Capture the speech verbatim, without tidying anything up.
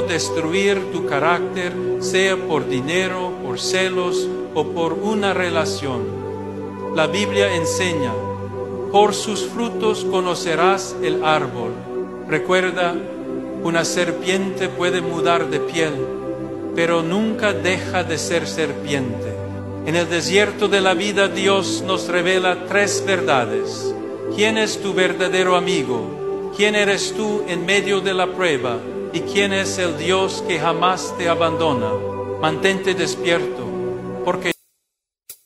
destruir tu carácter, sea por dinero, por celos o por una relación. La Biblia enseña: por sus frutos conocerás el árbol. Recuerda, una serpiente puede mudar de piel, pero nunca deja de ser serpiente. En el desierto de la vida, Dios nos revela tres verdades. ¿Quién es tu verdadero amigo? ¿Quién eres tú en medio de la prueba? ¿Y quién es el Dios que jamás te abandona? Mantente despierto, porque